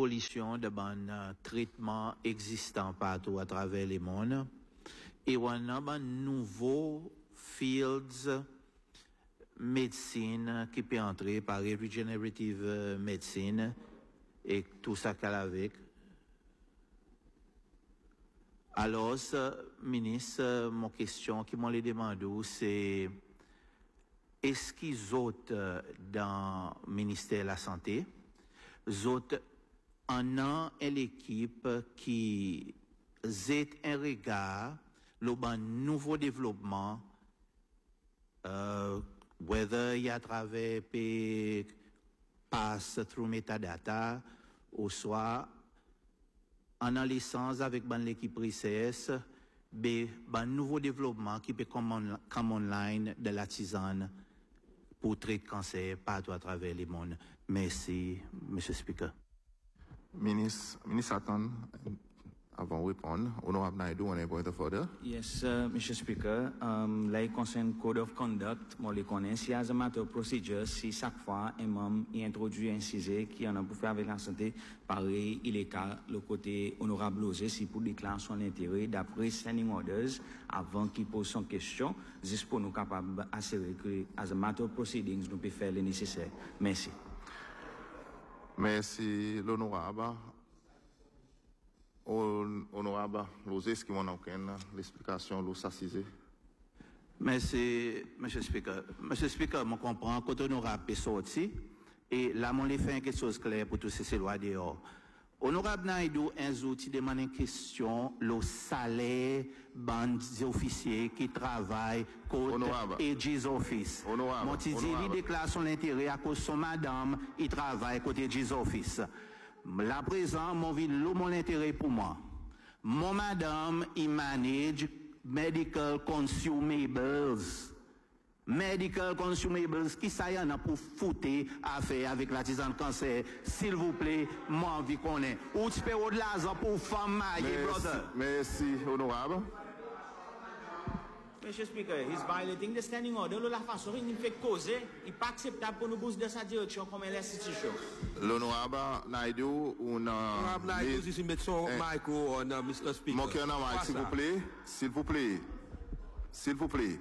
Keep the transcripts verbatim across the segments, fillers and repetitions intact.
évolution de bon euh, traitement existant partout à travers le monde et on a un nouveau fields médecine qui peut entrer par regenerative medicine et tout ça qu'elle avec. Alors, ministre, mon question qui m'a demandé, c'est est-ce qu'ils autres dans le ministère de la Santé, autres en a l'équipe qui est un regard le bon nouveau développement, euh, whether il y a à travers P pass through metadata ou soit en en licence avec ban l'équipe research, ben ban nouveau développement qui peut comme comme online de la tisane pour traiter cancer partout à travers le monde. Merci, Monsieur Speaker. Ministre, Ministre Satan, avant de répondre, Honorable Naidoo, on est point of order. Yes, uh, Mister Speaker. Um, like concern code of conduct, moi les connais. Si as a matter of procedure, si chaque fois un membre y introduit un sujet qui en a pour faire avec la santé, pareil, il est cas le côté honorable osé, si pour déclarer son intérêt d'après standing orders, avant qu'il pose son question, juste pour nous capables d'assurer que, as a matter of proceedings, nous pouvons faire le nécessaire. Merci. Merci, l'honorable. Honorable Losé, ce qui m'en a l'explication, l'eau s'assise. Merci, Monsieur Speaker. Monsieur Speaker, je comprends que l'honorable est sorti et là, on lui fait quelque chose de clair pour tous ces lois dehors. Honorable Naidoo, un outil demande une question, le salaire des officiers qui travaillent côté Aegis Office. Honorable. Mon petit il déclare son intérêt à cause de son madame, il travaille côté Aegis Office. La présent, mon ville, mon intérêt pour moi. Mon madame, il manage medical consumables. Medical consumables, qui ça y en a pour foutre à faire avec la tisane cancer? S'il vous plaît, moi, envie qu'on ait. Ou tu peux de l'argent pour femme mariée, brother. Merci, honorable. Monsieur Speaker, he's violating the standing order. La façon il fait causer, il n'est pas acceptable pour nous booster de sa direction comme l'institution. L'honorable Naidoo, on a... Honorable Naidoo, si je mets son micro, on a Mister Speaker. Mon cœur n'a s'il vous plaît. S'il vous plaît. S'il vous plaît.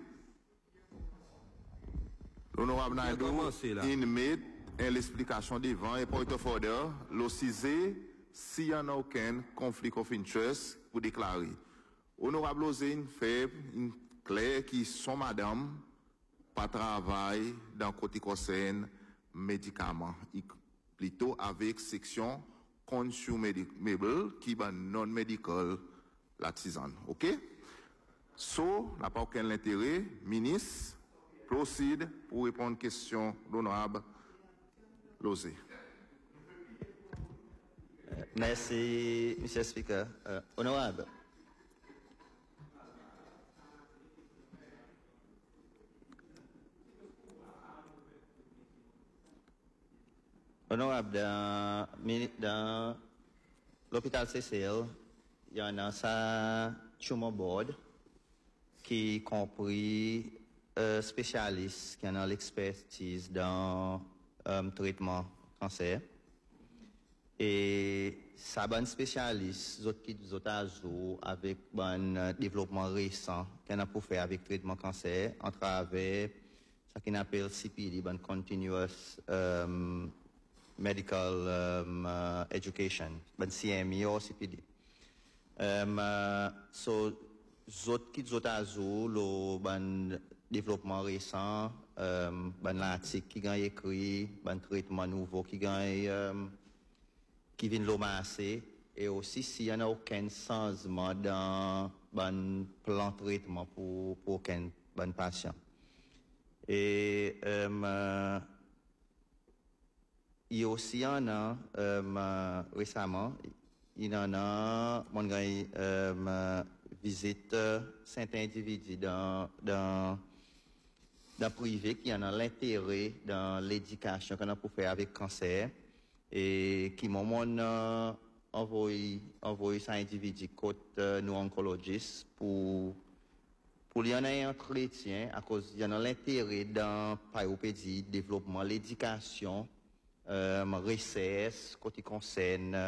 L'honorable Naidoo, il met l'explication devant et point of order, le cisé, s'il n'y a aucun conflit of interest pour déclarer. Honorable Lozine fait une claire qui son madame pas travail dans côté concerne médicaments, plutôt avec section consumable qui est non medical la tisane. OK? So, n'a pas aucun intérêt, ministre, procède pour répondre aux questions d'honorable Lozé. Uh, merci, Monsieur Speaker. Uh, honorable. Honorable, dans, dans l'hôpital C C L, il y en a sa tumor board qui compris euh, spécialistes qui ont l'expertise dans euh, traitement cancer. Et ça bon spécialiste, autres qui autres avec bon développement récent qu'on a pour faire avec traitement cancer en travers ce qu'on appelle C P D, bon continuous um, medical um, uh, education, bon C M E ou C P D. Um, uh, so autres qui autres le bon développement récent, um, bon l'article qui gagne écrit, bon traitement nouveau qui gagne um, qui vient l'omasser et aussi s'il n'y a aucun changement dans le plan de traitement pour, pour aucun bon patient. Et euh, il y a aussi en a euh, récemment, il y en a mon gars euh, visite certains individus dans dans dans privé qui en a l'intérêt dans l'éducation qu'on a pour faire avec cancer. Et qui m'ont euh, envoyé envoyé ça individu côté euh, nous oncologistes pour pour y en avoir un entretien à cause il y en a l'intérêt dans paropédie développement l'éducation euh, recherche côté concerne